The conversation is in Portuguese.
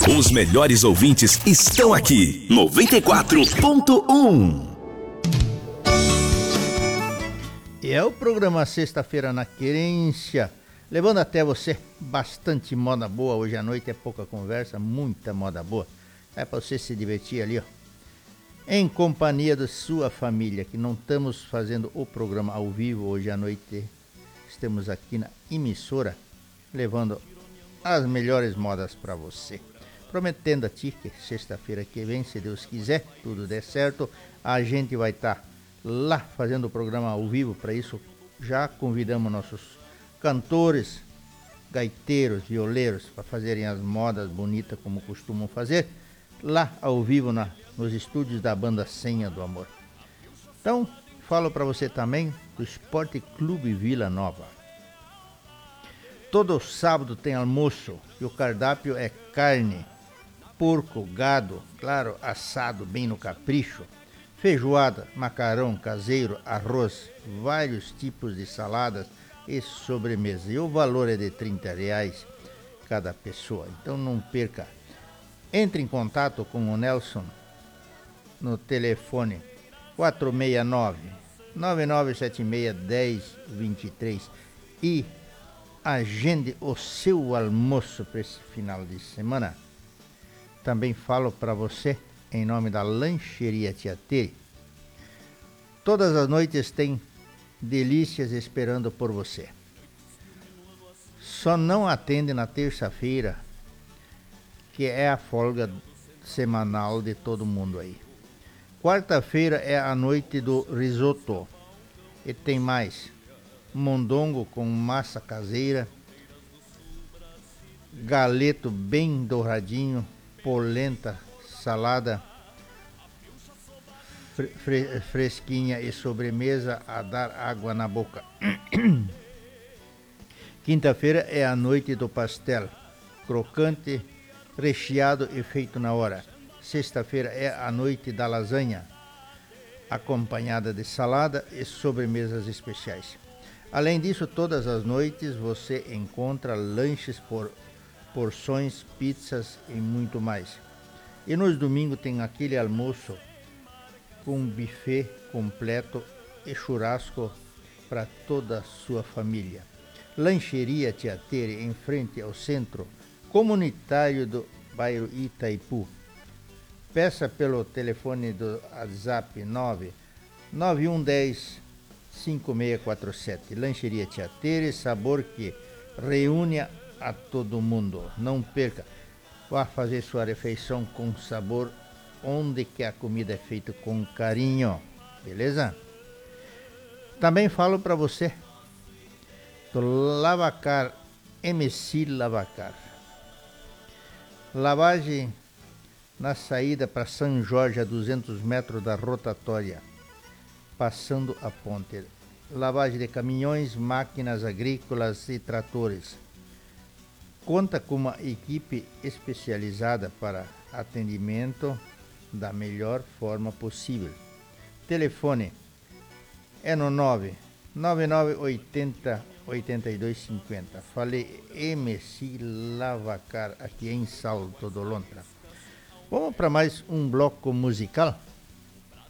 Os melhores ouvintes estão aqui. 94.1. E é o programa Sexta-feira na Querência, levando até você bastante moda boa. Hoje à noite é pouca conversa, muita moda boa. É para você se divertir ali, ó, em companhia da sua família, que não estamos fazendo o programa ao vivo hoje à noite. Estamos aqui na emissora, levando as melhores modas para você. Prometendo a ti que sexta-feira que vem, se Deus quiser, tudo der certo, a gente vai estar lá fazendo o programa ao vivo. Para isso, já convidamos nossos cantores, gaiteiros, violeiros, para fazerem as modas bonitas como costumam fazer, lá ao vivo nos estúdios da banda Senha do Amor. Então, falo para você também do Esporte Clube Vila Nova. Todo sábado tem almoço e o cardápio é carne, porco, gado, claro, assado bem no capricho, feijoada, macarrão caseiro, arroz, vários tipos de saladas e sobremesa. E o valor é de R$30 cada pessoa, então não perca. Entre em contato com o Nelson no telefone 469-9976-1023 e agende o seu almoço para esse final de semana. Também falo para você em nome da Lancheria Tia Tere. Todas as noites tem delícias esperando por você. Só não atende na terça-feira, que é a folga semanal de todo mundo aí. Quarta-feira é a noite do risoto. E tem mais: mondongo com massa caseira, galeto bem douradinho, polenta, salada fresquinha e sobremesa a dar água na boca. Quinta-feira é a noite do pastel, crocante, recheado e feito na hora. Sexta-feira é a noite da lasanha, acompanhada de salada e sobremesas especiais. Além disso, todas as noites você encontra lanches por porções, pizzas e muito mais. E nos domingos tem aquele almoço com buffet completo e churrasco para toda a sua família. Lancheria Tia Tere, em frente ao centro comunitário do bairro Itaipu. Peça pelo telefone do WhatsApp 99110 5647. Lancheria Tia Tere, sabor que reúne a todo mundo. Não perca, vá fazer sua refeição com sabor, onde que a comida é feita com carinho, beleza? Também falo para você do Lavacar, MC Lavacar. Lavagem na saída para São Jorge, a 200 metros da rotatória, passando a ponte. Lavagem de caminhões, máquinas agrícolas e tratores. Conta com uma equipe especializada para atendimento da melhor forma possível. Telefone é no 99980-8250. Falei MC Lavacar, aqui em Salto do Lontra. Vamos para mais um bloco musical.